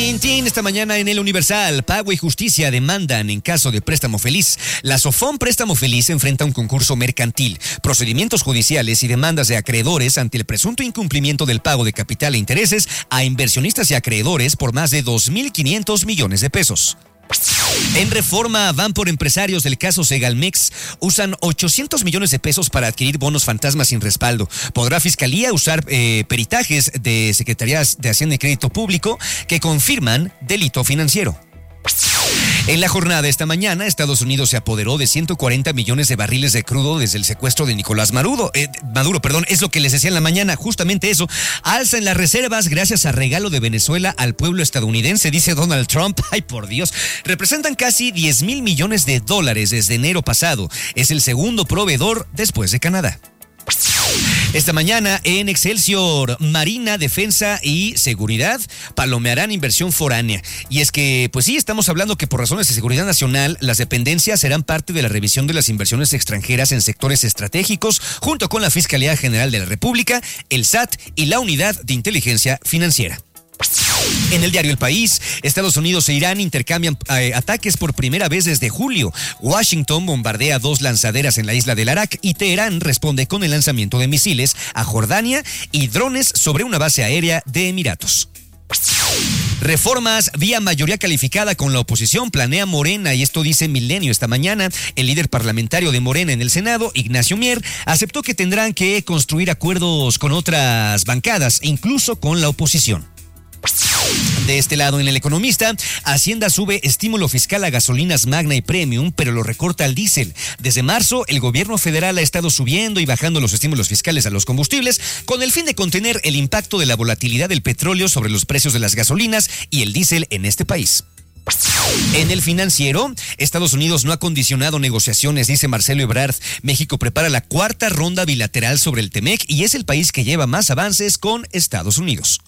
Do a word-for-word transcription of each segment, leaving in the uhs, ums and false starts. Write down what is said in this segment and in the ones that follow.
Tin, tin, esta mañana en El Universal, Pago y Justicia demandan en caso de préstamo feliz. La Sofón Préstamo Feliz enfrenta un concurso mercantil, procedimientos judiciales y demandas de acreedores ante el presunto incumplimiento del pago de capital e intereses a inversionistas y acreedores por más de dos mil quinientos millones de pesos. En Reforma van por empresarios del caso Segalmex. Usan ochocientos millones de pesos para adquirir bonos fantasmas sin respaldo. ¿Podrá Fiscalía usar eh, peritajes de Secretarías de Hacienda y Crédito Público que confirman delito financiero? En la jornada esta mañana, Estados Unidos se apoderó de ciento cuarenta millones de barriles de crudo desde el secuestro de Nicolás Maduro. Eh, Maduro, perdón, es lo que les decía en la mañana, justamente eso. Alza en las reservas gracias a regalo de Venezuela al pueblo estadounidense, dice Donald Trump. Ay, por Dios. Representan casi diez mil millones de dólares desde enero pasado. Es el segundo proveedor después de Canadá. Esta mañana en Excelsior, Marina, Defensa y Seguridad palomearán inversión foránea. Y es que, pues sí, estamos hablando que por razones de seguridad nacional, las dependencias serán parte de la revisión de las inversiones extranjeras en sectores estratégicos, junto con la Fiscalía General de la República, el S A T y la Unidad de Inteligencia Financiera. En el diario El País, Estados Unidos e Irán intercambian eh, ataques por primera vez desde julio. Washington bombardea dos lanzaderas en la isla del Arak y Teherán responde con el lanzamiento de misiles a Jordania y drones sobre una base aérea de Emiratos. Reformas vía mayoría calificada con la oposición planea Morena, y esto dice Milenio esta mañana. El líder parlamentario de Morena en el Senado, Ignacio Mier, aceptó que tendrán que construir acuerdos con otras bancadas, incluso con la oposición. De este lado, en El Economista, Hacienda sube estímulo fiscal a gasolinas Magna y Premium, pero lo recorta al diésel. Desde marzo, el gobierno federal ha estado subiendo y bajando los estímulos fiscales a los combustibles con el fin de contener el impacto de la volatilidad del petróleo sobre los precios de las gasolinas y el diésel en este país. En El Financiero, Estados Unidos no ha condicionado negociaciones, dice Marcelo Ebrard. México prepara la cuarta ronda bilateral sobre el Temec y es el país que lleva más avances con Estados Unidos.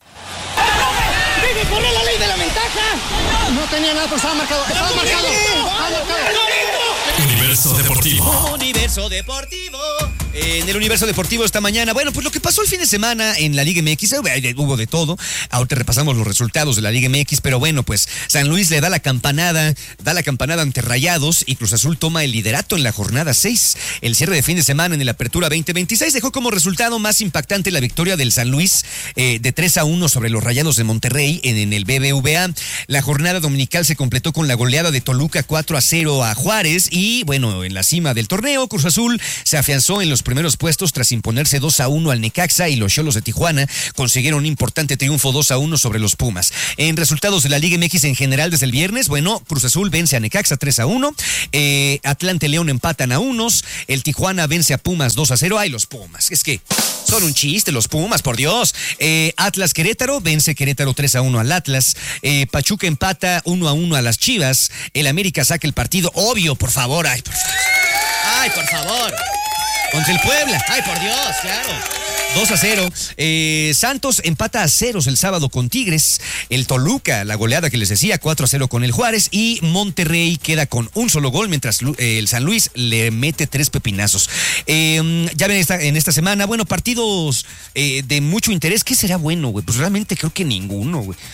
¡Debe correr la ley de la ventaja! No tenía nada, pero estaba marcado. Estaba marcado. Estaba marcado. Universo Deportivo. Universo Deportivo. En el Universo Deportivo esta mañana, bueno, pues lo que pasó el fin de semana en la Liga M X, hubo de todo. Ahorita repasamos los resultados de la Liga M X, pero bueno, pues San Luis le da la campanada, da la campanada ante Rayados y Cruz Azul toma el liderato en la jornada seis. El cierre de fin de semana en el Apertura veinte veintiséis dejó como resultado más impactante la victoria del San Luis eh, de tres a uno sobre los Rayados de Monterrey en, en el B B V A. La jornada dominical se completó con la goleada de Toluca cuatro a cero a Juárez y, bueno, en la cima del torneo, Cruz Azul se afianzó en los primeros puestos tras imponerse dos a uno al Necaxa y los Xolos de Tijuana consiguieron un importante triunfo dos a uno sobre los Pumas. En resultados de la Liga M X en general desde el viernes, bueno, Cruz Azul vence a Necaxa tres a uno, eh, Atlante León empatan a unos, el Tijuana vence a Pumas dos a cero. Ay, los Pumas, es que son un chiste los Pumas, por Dios. Eh, Atlas Querétaro vence Querétaro tres a uno al Atlas, eh, Pachuca empata uno a uno a las Chivas, el América saca el partido, obvio, por favor, ay, por favor. Ay, por favor. Contra el Puebla. Ay, por Dios, claro. dos a cero. Eh, Santos empata a ceros el sábado con Tigres. El Toluca, la goleada que les decía, cuatro a cero con el Juárez. Y Monterrey queda con un solo gol, mientras eh, el San Luis le mete tres pepinazos. Eh, ya ven esta, en esta semana, bueno, partidos eh, de mucho interés. ¿Qué será bueno, güey? Pues realmente creo que ninguno, güey.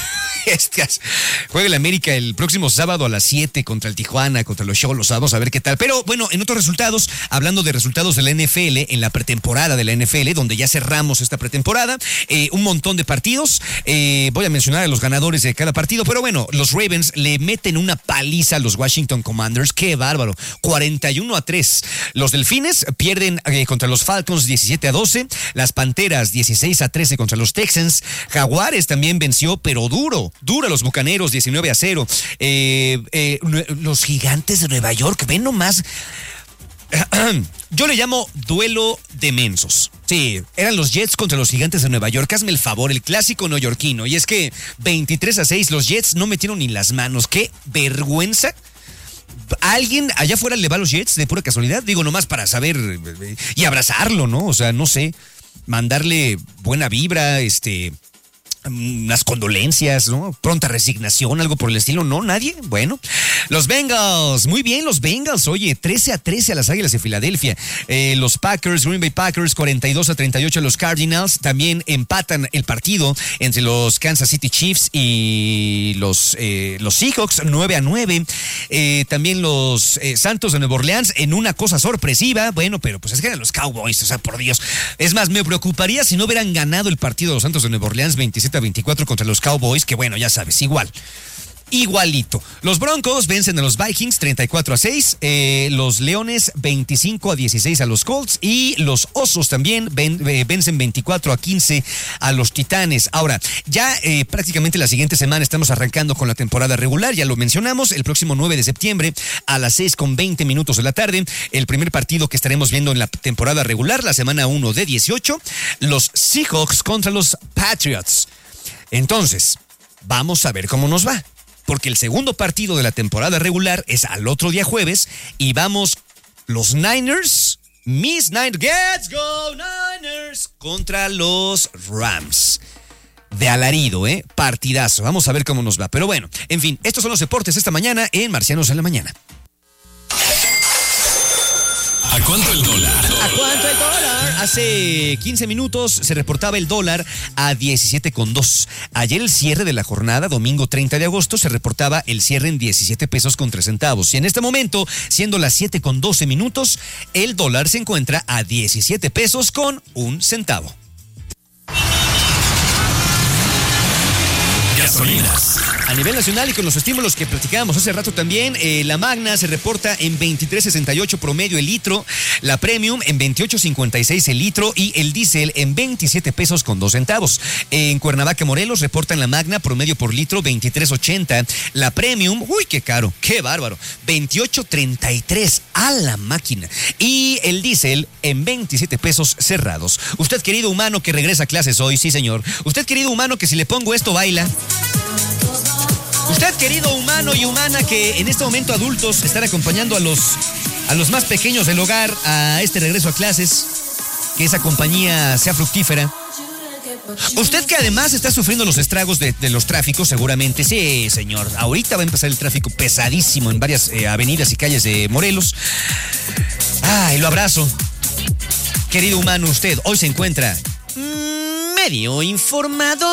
Estas. Juega el América el próximo sábado a las siete contra el Tijuana, contra los Xolos. Vamos a ver qué tal. Pero bueno, en otros resultados, hablando de resultados de la N F L, en la pretemporada de la N F L, donde ya cerramos esta pretemporada, eh, un montón de partidos. Eh, voy a mencionar a los ganadores de cada partido, pero bueno, los Ravens le meten una paliza a los Washington Commanders. ¡Qué bárbaro! cuarenta y uno a tres. Los Delfines pierden eh, contra los Falcons diecisiete a doce. Las Panteras dieciséis a trece contra los Texans. Jaguares también venció, pero duro. Duro a los Bucaneros, diecinueve a cero. Eh, eh, los Gigantes de Nueva York, ven nomás. Yo le llamo duelo de mensos. Sí, eran los Jets contra los Gigantes de Nueva York. Hazme el favor, el clásico neoyorquino. Y es que veintitrés a seis, los Jets no metieron ni las manos. ¡Qué vergüenza! ¿Alguien allá afuera le va a los Jets de pura casualidad? Digo, nomás para saber y abrazarlo, ¿no? O sea, no sé, mandarle buena vibra, este... unas condolencias, ¿no? Pronta resignación, algo por el estilo. No, nadie. Bueno, Los Bengals, muy bien los Bengals, oye, trece a trece a las Águilas de Filadelfia. Eh, los Packers, Green Bay Packers, cuarenta y dos a treinta y ocho a los Cardinals. También empatan el partido entre los Kansas City Chiefs y los, eh, los Seahawks, nueve a nueve. Eh, también los eh, Santos de Nueva Orleans en una cosa sorpresiva. Bueno, pero pues es que eran los Cowboys, o sea, por Dios. Es más, me preocuparía si no hubieran ganado el partido de los Santos de Nueva Orleans veintisiete a veinticuatro contra los Cowboys, que bueno, ya sabes, igual. Igualito. Los Broncos vencen a los Vikings treinta y cuatro a seis. Eh, los Leones veinticinco a dieciséis a los Colts. Y los Osos también ven, eh, vencen veinticuatro a quince a los Titanes. Ahora, ya eh, prácticamente la siguiente semana estamos arrancando con la temporada regular. Ya lo mencionamos, el próximo nueve de septiembre a las seis con veinte minutos de la tarde. El primer partido que estaremos viendo en la temporada regular, la semana uno de dieciocho. Los Seahawks contra los Patriots. Entonces, vamos a ver cómo nos va. Porque el segundo partido de la temporada regular es al otro día jueves y vamos los Niners, mis Niners, let's go Niners, contra los Rams. De alarido, ¿eh? Partidazo. Vamos a ver cómo nos va. Pero bueno, en fin, estos son los deportes esta mañana en Marcianos en la Mañana. ¿A cuánto el dólar? ¿A cuánto el dólar? Hace quince minutos se reportaba el dólar a diecisiete con dos. Ayer el cierre de la jornada, domingo treinta de agosto, se reportaba el cierre en diecisiete pesos con tres centavos. Y en este momento, siendo las siete con doce minutos, el dólar se encuentra a diecisiete pesos con un centavo. Gasolinas. A nivel nacional y con los estímulos que platicábamos hace rato también, eh, la Magna se reporta en veintitrés sesenta y ocho promedio el litro, la Premium en veintiocho cincuenta y seis el litro y el diésel en veintisiete pesos con dos centavos. En Cuernavaca, Morelos, reportan la Magna promedio por litro veintitrés ochenta, la Premium, uy, qué caro, qué bárbaro, veintiocho treinta y tres a la máquina y el diésel en veintisiete pesos cerrados. Usted, querido humano que regresa a clases hoy, sí señor, usted, querido humano que si le pongo esto baila. Usted, querido humano y humana que en este momento adultos están acompañando a los, a los más pequeños del hogar a este regreso a clases, que esa compañía sea fructífera. Usted que además está sufriendo los estragos de, de los tráficos, seguramente, sí, señor. Ahorita va a empezar el tráfico pesadísimo en varias eh, avenidas y calles de Morelos. Ay, lo abrazo. Querido humano, usted hoy se encuentra medio informado.